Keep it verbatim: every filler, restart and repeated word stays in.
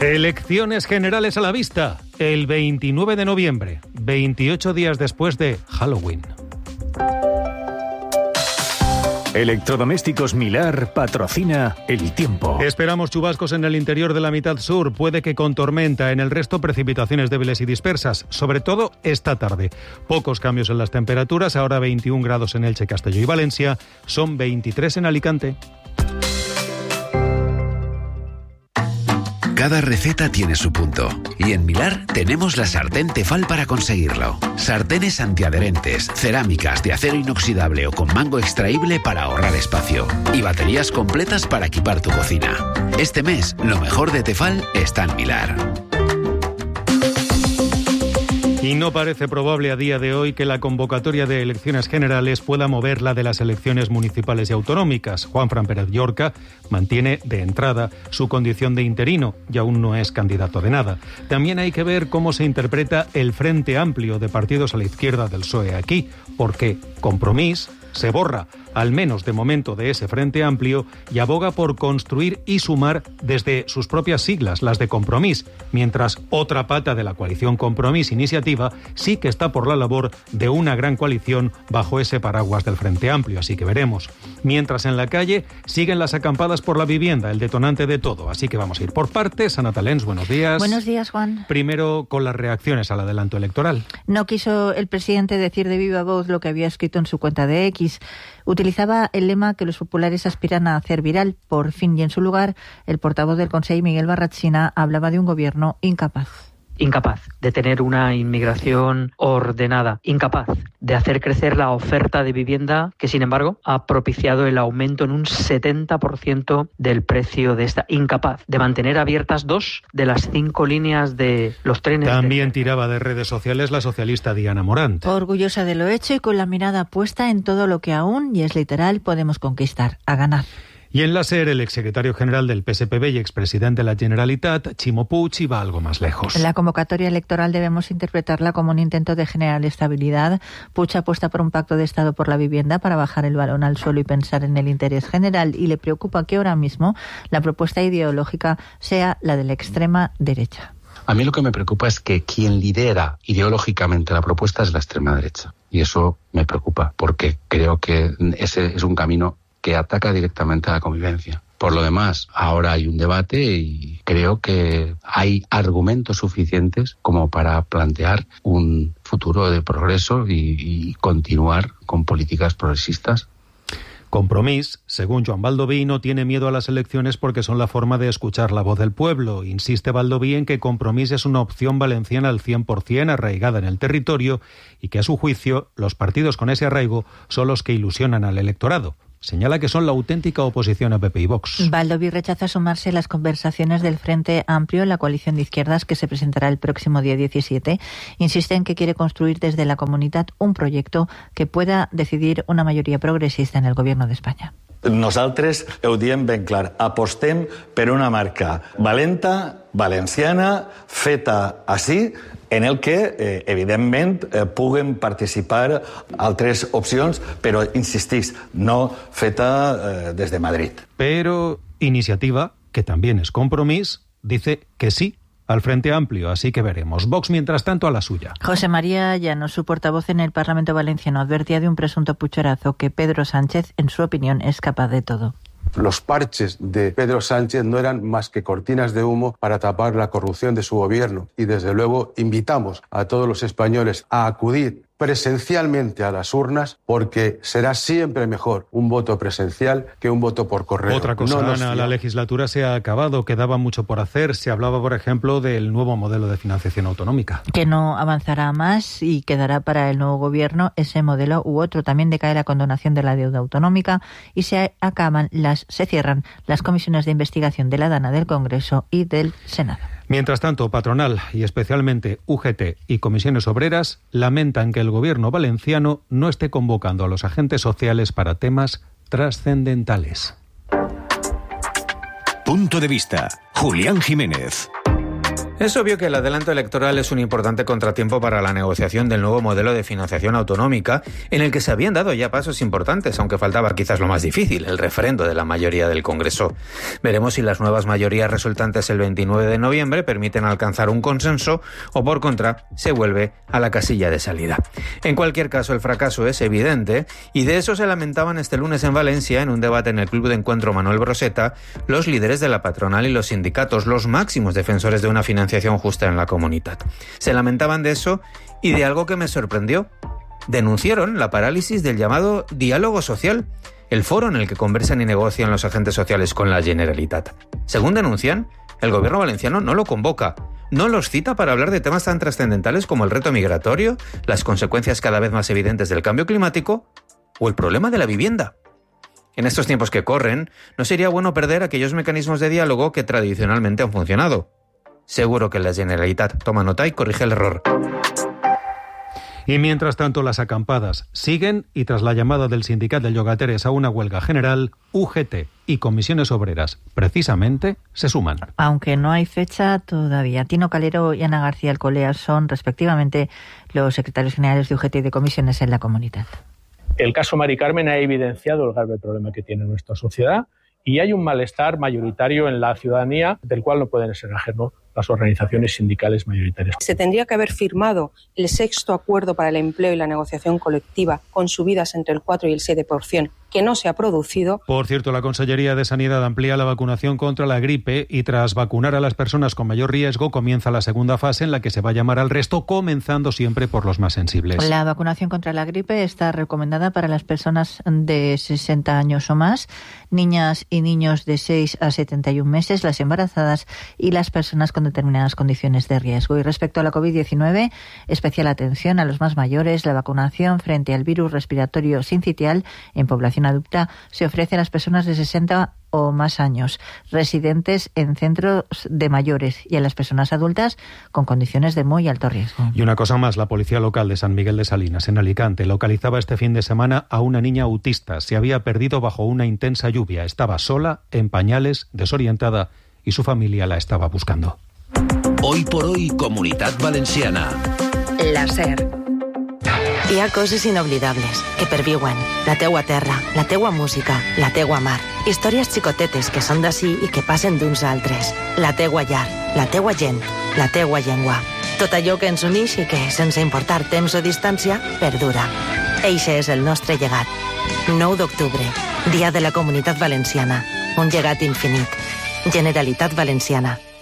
Elecciones generales a la vista, el veintinueve de noviembre, veintiocho días después de Halloween. Electrodomésticos Milar patrocina el tiempo. Esperamos chubascos en el interior de la mitad sur, puede que con tormenta, en el resto precipitaciones débiles y dispersas, sobre todo esta tarde. Pocos cambios en las temperaturas, ahora veintiún grados en Elche, Castelló y Valencia, son veintitrés en Alicante. Cada receta tiene su punto y en Milar tenemos la sartén Tefal para conseguirlo. Sartenes antiadherentes, cerámicas de acero inoxidable o con mango extraíble para ahorrar espacio y baterías completas para equipar tu cocina. Este mes, lo mejor de Tefal está en Milar. Y no parece probable a día de hoy que la convocatoria de elecciones generales pueda mover la de las elecciones municipales y autonómicas. Juanfran Pérez Llorca mantiene de entrada su condición de interino y aún no es candidato de nada. También hay que ver cómo se interpreta el Frente Amplio de partidos a la izquierda del P S O E aquí, porque Compromís se borra, al menos de momento, de ese Frente Amplio y aboga por construir y sumar desde sus propias siglas, las de Compromís, mientras otra pata de la coalición Compromís Iniciativa sí que está por la labor de una gran coalición bajo ese paraguas del Frente Amplio, así que veremos. Mientras en la calle siguen las acampadas por la vivienda, el detonante de todo, así que vamos a ir por partes. Ana Talens, buenos días. Buenos días, Juan. Primero con las reacciones al adelanto electoral. No quiso el presidente decir de viva voz lo que había escrito en su cuenta de X. Utilizaba el lema que los populares aspiran a hacer viral. Por fin, y en su lugar, el portavoz del Consell, Miguel Barratxina, hablaba de un gobierno incapaz. Incapaz de tener una inmigración ordenada, incapaz de hacer crecer la oferta de vivienda que, sin embargo, ha propiciado el aumento en un setenta por ciento del precio de esta, incapaz de mantener abiertas dos de las cinco líneas de los trenes. También de... tiraba de redes sociales la socialista Diana Morant. Orgullosa de lo hecho y con la mirada puesta en todo lo que aún, y es literal, podemos conquistar, a ganar. Y en la SER, el exsecretario general del P S P B y expresidente de la Generalitat, Ximo Puig, iba algo más lejos. La convocatoria electoral debemos interpretarla como un intento de generar estabilidad. Puig apuesta por un pacto de Estado por la vivienda para bajar el balón al suelo y pensar en el interés general, y le preocupa que ahora mismo la propuesta ideológica sea la de la extrema derecha. A mí lo que me preocupa es que quien lidera ideológicamente la propuesta es la extrema derecha. Y eso me preocupa, porque creo que ese es un camino que ataca directamente a la convivencia. Por lo demás, ahora hay un debate y creo que hay argumentos suficientes como para plantear un futuro de progreso y, y continuar con políticas progresistas. Compromís, según Joan Baldoví, no tiene miedo a las elecciones porque son la forma de escuchar la voz del pueblo. Insiste Baldoví en que Compromís es una opción valenciana al cien por ciento arraigada en el territorio y que, a su juicio, los partidos con ese arraigo son los que ilusionan al electorado. Señala que son la auténtica oposición a P P y Vox. Baldoví rechaza sumarse a las conversaciones del Frente Amplio en la coalición de izquierdas que se presentará el próximo día diecisiete. Insiste en que quiere construir desde la comunitat un proyecto que pueda decidir una mayoría progresista en el gobierno de España. Nosaltres ho diem ben clar, apostem per una marca valenta, valenciana, feta així, en el que, eh, evidentment, eh, puguen participar altres opcions, però, insistís, no feta eh, des de Madrid. Pero Iniciativa, que también es Compromís, dice que sí al Frente Amplio, así que veremos. Vox, mientras tanto, a la suya. José María Llanos, su portavoz en el Parlamento Valenciano, advertía de un presunto pucherazo que Pedro Sánchez, en su opinión, es capaz de todo. Los parches de Pedro Sánchez no eran más que cortinas de humo para tapar la corrupción de su gobierno. Y desde luego invitamos a todos los españoles a acudir presencialmente a las urnas, porque será siempre mejor un voto presencial que un voto por correo. Otra cosa, no Ana, la legislatura se ha acabado, quedaba mucho por hacer. Se hablaba, por ejemplo, del nuevo modelo de financiación autonómica. Que no avanzará más y quedará para el nuevo gobierno ese modelo u otro. También decae la condonación de la deuda autonómica y se acaban las, se cierran las comisiones de investigación de la DANA, del Congreso y del Senado. Mientras tanto, patronal y especialmente U G T y comisiones obreras lamentan que el gobierno valenciano no esté convocando a los agentes sociales para temas trascendentales. Punto de vista. Julián Jiménez. Es obvio que el adelanto electoral es un importante contratiempo para la negociación del nuevo modelo de financiación autonómica, en el que se habían dado ya pasos importantes, aunque faltaba quizás lo más difícil, el refrendo de la mayoría del Congreso. Veremos si las nuevas mayorías resultantes el veintinueve de noviembre permiten alcanzar un consenso o, por contra, se vuelve a la casilla de salida. En cualquier caso, el fracaso es evidente y de eso se lamentaban este lunes en Valencia, en un debate en el Club de Encuentro Manuel Broseta, los líderes de la patronal y los sindicatos, los máximos defensores de una financiación justa en la comunidad. Se lamentaban de eso y de algo que me sorprendió. Denunciaron la parálisis del llamado diálogo social, el foro en el que conversan y negocian los agentes sociales con la Generalitat. Según denuncian, el gobierno valenciano no lo convoca, no los cita para hablar de temas tan trascendentales como el reto migratorio, las consecuencias cada vez más evidentes del cambio climático o el problema de la vivienda. En estos tiempos que corren, no sería bueno perder aquellos mecanismos de diálogo que tradicionalmente han funcionado. Seguro que la Generalitat toma nota y corrige el error. Y mientras tanto, las acampadas siguen y tras la llamada del sindicat de llogateres a una huelga general, U G T y comisiones obreras, precisamente, se suman. Aunque no hay fecha todavía. Tino Calero y Ana García Alcolea son, respectivamente, los secretarios generales de U G T y de comisiones en la comunidad. El caso Mari Carmen ha evidenciado el grave problema que tiene nuestra sociedad y hay un malestar mayoritario en la ciudadanía del cual no pueden ser ajenos las organizaciones sindicales mayoritarias. Se tendría que haber firmado el sexto acuerdo para el empleo y la negociación colectiva con subidas entre el cuatro y el siete por ciento, que no se ha producido. Por cierto, la Consellería de Sanidad amplía la vacunación contra la gripe y tras vacunar a las personas con mayor riesgo comienza la segunda fase en la que se va a llamar al resto, comenzando siempre por los más sensibles. La vacunación contra la gripe está recomendada para las personas de sesenta años o más, niñas y niños de seis a setenta y un meses, las embarazadas y las personas con determinadas condiciones de riesgo. Y respecto a la covid diecinueve, especial atención a los más mayores. La vacunación frente al virus respiratorio sincitial en población adulta se ofrece a las personas de sesenta o más años, residentes en centros de mayores y a las personas adultas con condiciones de muy alto riesgo. Y una cosa más, la policía local de San Miguel de Salinas, en Alicante, localizaba este fin de semana a una niña autista. Se había perdido bajo una intensa lluvia. Estaba sola, en pañales, desorientada y su familia la estaba buscando. Hoy por hoy, Comunitat Valenciana. La SER. Hi ha coses inoblidables que perviuen. La teua terra, la teua música, la teua mar. Històries xicotetes que són d'ací i que passen d'uns altres. La teua llar, la teua gent, la teua llengua. Tot allò que ens uneix i que, sense importar temps o distància, perdura. Eixe és el nostre llegat. nou d'octubre, Dia de la Comunitat Valenciana. Un llegat infinit. Generalitat Valenciana.